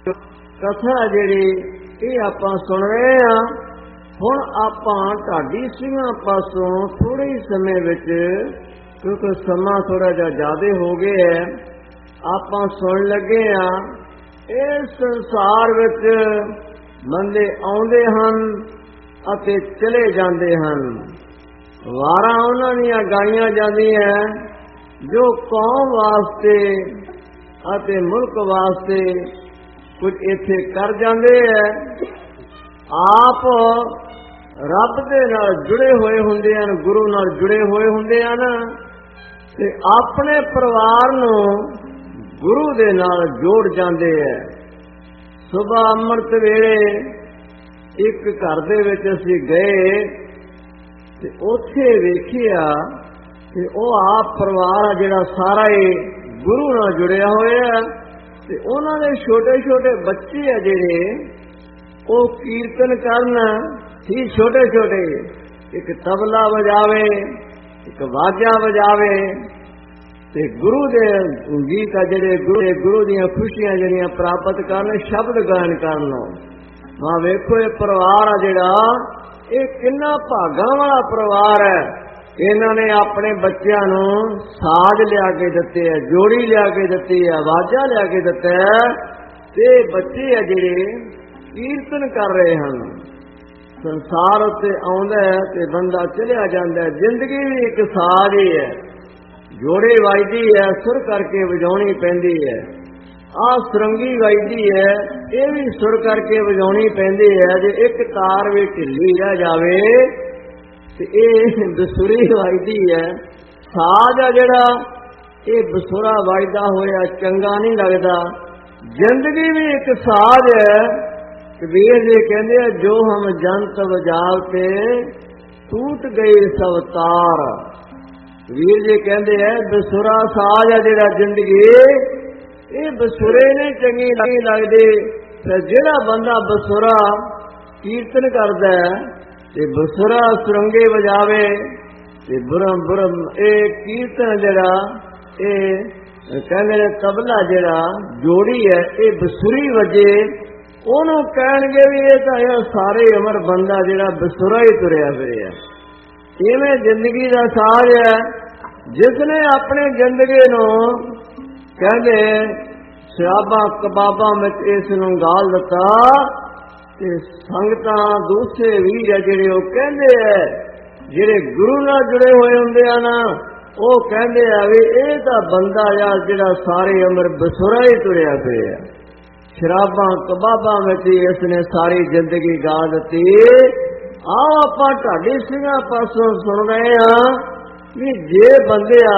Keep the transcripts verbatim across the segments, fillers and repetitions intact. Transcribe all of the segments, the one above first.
कथा जिहड़ी ਇਹ ਆਪਾਂ ਸੁਣ ਰਹੇ ਹਾਂ। ਹੁਣ ਆਪਾਂ ਢਾਡੀ ਸਿੰਘਾਂ ਪਾਸੋਂ ਥੋੜੇ ਹੀ ਸਮੇਂ ਵਿੱਚ, ਕਿਉਂਕਿ ਸਮਾਂ ਥੋੜਾ ਜਿਹਾ ਜ਼ਿਆਦਾ ਹੋ ਗਿਆ ਹੈ, ਆਪਾਂ ਸੁਣ ਲੱਗੇ ਹਾਂ ਇਸ ਸੰਸਾਰ ਵਿੱਚ ਬੰਦੇ ਆਉਂਦੇ ਹਨ ਅਤੇ ਚਲੇ ਜਾਂਦੇ ਹਨ। ਵਾਰਾਂ ਉਹਨਾਂ ਦੀਆਂ ਗਾਈਆਂ ਜਾਂਦੀਆਂ ਜੋ ਕੌਮ ਵਾਸਤੇ ਅਤੇ ਮੁਲਕ ਵਾਸਤੇ ਕੁਝ ਇੱਥੇ ਕਰ ਜਾਂਦੇ ਹੈ। ਆਪ ਰੱਬ ਦੇ ਨਾਲ ਜੁੜੇ ਹੋਏ ਹੁੰਦੇ ਹਨ, ਗੁਰੂ ਨਾਲ ਜੁੜੇ ਹੋਏ ਹੁੰਦੇ ਹਨ ਤੇ ਆਪਣੇ ਪਰਿਵਾਰ ਨੂੰ ਗੁਰੂ ਦੇ ਨਾਲ ਜੋੜ ਜਾਂਦੇ ਹੈ। ਸੁਬਹ ਅੰਮ੍ਰਿਤ ਵੇਲੇ ਇੱਕ ਘਰ ਦੇ ਵਿੱਚ ਅਸੀਂ ਗਏ ਤੇ ਉੱਥੇ ਵੇਖਿਆ ਕਿ ਉਹ ਆਪ ਪਰਿਵਾਰ ਆ ਜਿਹੜਾ ਸਾਰਾ ਹੀ ਗੁਰੂ ਨਾਲ ਜੁੜਿਆ ਹੋਇਆ ਤੇ ਉਹਨਾਂ ਦੇ ਛੋਟੇ ਛੋਟੇ ਬੱਚੇ ਆ ਜਿਹੜੇ ਉਹ ਕੀਰਤਨ ਕਰਨ ਹੀ ਛੋਟੇ ਛੋਟੇ, ਇੱਕ ਤਬਲਾ ਵਜਾਵੇ, ਇੱਕ ਵਾਜਾ ਵਜਾਵੇ ਤੇ ਗੁਰੂ ਦੇ ਗੀਤ ਆ ਜਿਹੜੇ ਗੁਰੂ ਗੁਰੂ ਦੀਆਂ ਖੁਸ਼ੀਆਂ ਜਿਹੜੀਆਂ ਪ੍ਰਾਪਤ ਕਰਨ, ਸ਼ਬਦ ਗਾਇਨ ਕਰਨ। ਮਾਂ ਵੇਖੋ ਇਹ ਪਰਿਵਾਰ ਆ ਜਿਹੜਾ ਇਹ ਕਿੰਨਾ ਭਾਗਾਂ ਵਾਲਾ ਪਰਿਵਾਰ ਹੈ। ਇਹਨਾਂ ਨੇ ਆਪਣੇ ਬੱਚਿਆਂ ਨੂੰ ਸਾਜ਼ ਲਿਆ ਕੇ ਦਿੱਤੇ ਹੈ, ਜੋੜੀ ਲਿਆ ਕੇ ਦਿੱਤੀ ਹੈ, ਵਾਜਾ ਲਿਆ ਕੇ ਦਿੱਤਾ ਹੈ ਤੇ ਬੱਚੇ ਆ ਜਿਹੜੇ ਕੀਰਤਨ ਕਰ ਰਹੇ ਹਨ। ਸੰਸਾਰ ਉੱਤੇ ਆਉਂਦਾ ਹੈ ਤੇ ਬੰਦਾ ਚਲਿਆ ਜਾਂਦਾ ਹੈ। ਜ਼ਿੰਦਗੀ ਵੀ ਇੱਕ ਸਾਜ਼ ਹੀ ਹੈ, ਜੋੜੇ ਵੱਜਦੀ ਹੈ, ਸੁਰ ਕਰਕੇ ਵਜਾਉਣੀ ਪੈਂਦੀ ਹੈ। ਆਹ ਸੁਰੰਗੀ ਵੱਜਦੀ ਹੈ, ਇਹ ਵੀ ਸੁਰ ਕਰਕੇ ਵਜਾਉਣੀ ਪੈਂਦੀ ਹੈ। ਜੇ ਇੱਕ ਤਾਰ ਵੀ ਢਿੱਲੀ ਰਹਿ ਜਾਵੇ ਤੇ ਇਹ ਬਸੁਰੀ ਵੱਜਦੀ ਹੈ। ਸਾਜ਼ ਆ ਜਿਹੜਾ ਇਹ ਬਸੁਰਾ ਵੱਜਦਾ ਹੋਇਆ ਚੰਗਾ ਨਹੀਂ ਲੱਗਦਾ। ਜ਼ਿੰਦਗੀ ਵੀ ਇੱਕ ਸਾਜ਼ ਹੈ। ਕਬੀਰ ਜੀ ਕਹਿੰਦੇ ਆ ਜੋ ਹਮ ਜੰਤ ਵਜਾਵਤੇ ਟੂਟ ਗਈ ਸਭ ਤਾਰ। ਕਬੀਰ ਜੀ ਕਹਿੰਦੇ ਆ ਬਸੁਰਾ ਸਾਜ਼ ਆ ਜਿਹੜਾ ਜ਼ਿੰਦਗੀ ਇਹ ਬਸੁਰੇ ਨੇ ਚੰਗੀ ਨਹੀਂ ਲੱਗਦੀ। ਤੇ ਜਿਹੜਾ ਬੰਦਾ ਬਸੁਰਾ ਕੀਰਤਨ ਕਰਦਾ ਤੇ ਬਸੁਰਾ ਸੁਰੰਗੇ ਵਜਾਵੇ ਤੇ ਬੁਰਮ ਬੁਰਮ ਇਹ ਕੀਰਤਨ ਜਿਹੜਾ ਇਹ ਕਹਿੰਦੇ ਨੇ ਤਬਲਾ ਜਿਹੜਾ ਜੋੜੀ ਹੈ ਇਹ ਬਸੁਰੀ ਵਜੇ, ਉਹਨੂੰ ਕਹਿਣਗੇ ਵੀ ਇਹ ਤਾਂ ਇਹ ਸਾਰੇ ਉਮਰ ਬੰਦਾ ਜਿਹੜਾ ਬਸੁਰਾ ਹੀ ਤੁਰਿਆ ਫਿਰਿਆ। ਇਵੇਂ ਜ਼ਿੰਦਗੀ ਦਾ ਸਾਜ਼ ਹੈ। ਜਿਸਨੇ ਆਪਣੀ ਜ਼ਿੰਦਗੀ ਨੂੰ ਕਹਿੰਦੇ ਸ਼ਰਾਬਾਂ ਕਬਾਬਾਂ ਵਿੱਚ ਇਸ ਨੂੰ ਗਾਲ ਦਿੱਤਾ ਤੇ ਸੰਗਤਾਂ ਦੂਸਰੇ ਵੀਰ ਜਿਹੜੇ ਉਹ ਕਹਿੰਦੇ ਆ ਜਿਹੜੇ ਗੁਰੂ ਨਾਲ ਜੁੜੇ ਹੋਏ ਹੁੰਦੇ ਆ ਨਾ, ਉਹ ਕਹਿੰਦੇ ਆ ਵੀ ਇਹ ਤਾਂ ਬੰਦਾ ਆ ਜਿਹੜਾ ਸਾਰੀ ਉਮਰ ਬਸੁਰਾ ਹੀ ਤੁਰਿਆ ਪਿਆ। ਸ਼ਰਾਬਾਂ ਕਬਾਬਾਂ ਵਿੱਚ ਇਸ ਨੇ ਸਾਰੀ ਜ਼ਿੰਦਗੀ ਗਾ ਦਿੱਤੀ। ਆਓ ਆਪਾਂ ਢਾਡੀ ਸਿੰਘਾਂ ਪਾਸੋਂ ਸੁਣ ਰਹੇ ਹਾਂ ਵੀ ਜੇ ਬੰਦਿਆ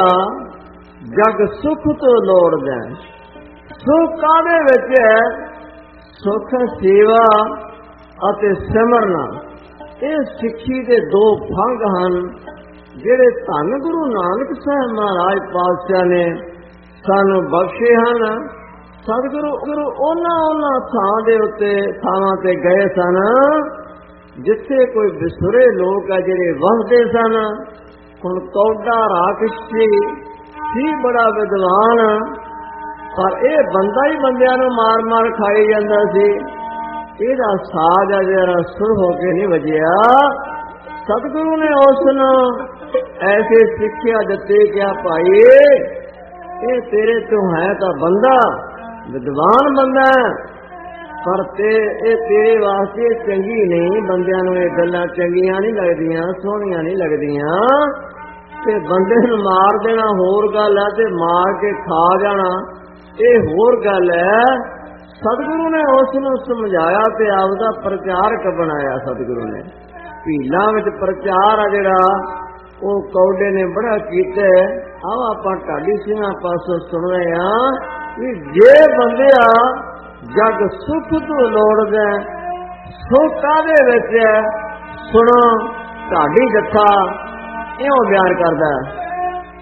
ਜਗ ਸੁਖ ਤੋਂ ਲੋੜਦਾ, ਸੁਖ ਕਾਹਦੇ ਵਿੱਚ ਹੈ? ਸੁਖ ਸੇਵਾ ਅਤੇ ਸਿਮਰਨ। ਇਹ ਸਿੱਖੀ ਦੇ ਦੋ ਫੰਗ ਹਨ ਜਿਹੜੇ ਧੰਨ ਗੁਰੂ ਨਾਨਕ ਸਾਹਿਬ ਮਹਾਰਾਜ ਪਾਤਸ਼ਾਹ ਨੇ ਸਾਨੂੰ ਬਖਸ਼ੇ ਹਨ। ਸਤਿਗੁਰੂ ਗੁਰੂ ਉਹਨਾਂ ਉਹਨਾਂ ਥਾਂ ਦੇ ਉੱਤੇ ਥਾਵਾਂ ਤੇ ਗਏ ਸਨ ਜਿੱਥੇ ਕੋਈ ਬਿਸੁਰੇ ਲੋਕ ਆ ਜਿਹੜੇ ਵਸਦੇ ਸਨ। ਹੁਣ ਕੌਡਾ ਰਾਖਸ਼ੀ ਸੀ ਬੜਾ ਵਿਦਵਾਨ, ਪਰ ਇਹ ਬੰਦਾ ਹੀ ਬੰਦਿਆਂ ਨੂੰ ਮਾਰ ਮਾਰ ਖਾਈ ਜਾਂਦਾ ਸੀ। ਇਹਦਾ ਸਾਜ਼ ਆ ਜਿਹੜਾ ਸੁਰ ਹੋ ਕੇ ਨਹੀਂ ਵਜਿਆ। ਸਤਿਗੁਰੂ ਨੇ ਉਸ ਨੂੰ ਐਸੇ ਸਿੱਖਿਆ ਦਿੱਤੀ ਕਿ ਭਾਈ ਇਹ ਤੇਰੇ ਤੋਂ ਹੈ ਤਾਂ ਬੰਦਾ ਵਿਦਵਾਨ ਬੰਦਾ, ਪਰ ਤੇ ਇਹ ਤੇਰੇ ਵਾਸਤੇ ਚੰਗੀ ਨਹੀਂ। ਬੰਦਿਆਂ ਨੂੰ ਇਹ ਗੱਲਾਂ ਚੰਗੀਆਂ ਨਹੀਂ ਲੱਗਦੀਆਂ, ਸੋਹਣੀਆਂ ਨਹੀਂ ਲੱਗਦੀਆਂ ਤੇ ਬੰਦੇ ਨੂੰ ਮਾਰ ਦੇਣਾ ਹੋਰ ਗੱਲ ਹੈ ਤੇ ਮਾਰ ਕੇ ਖਾ ਜਾਣਾ ਇਹ ਹੋਰ ਗੱਲ ਹੈ। ਸਤਿਗੁਰੂ ਨੇ ਉਸ ਨੂੰ ਸਮਝਾਇਆ ਤੇ ਆਪਦਾ ਪ੍ਰਚਾਰਕ ਬਣਾਇਆ। ਸਤਿਗੁਰੂ ਨੇ ਭੀਲਾਂ ਵਿੱਚ ਪ੍ਰਚਾਰ ਆ ਜਿਹੜਾ ਉਹ ਕੌਡੇ ਨੇ ਬੜਾ ਕੀਤਾ। ਆਓ ਆਪਾਂ ਢਾਡੀ ਸਿੰਘਾਂ ਪਾਸੋਂ ਸੁਣ ਰਹੇ ਹਾਂ ਵੀ ਜੇ ਬੰਦਿਆ ਜਗ ਸੁਖ ਤੋਂ ਲੋੜਦਾ, ਸੁਖ ਕਾਹਦੇ ਵਿੱਚ ਹੈ? ਸੁਣੋ ਢਾਡੀ ਜੱਥਾ ਇਉਂ ਬਿਆਨ ਕਰਦਾ।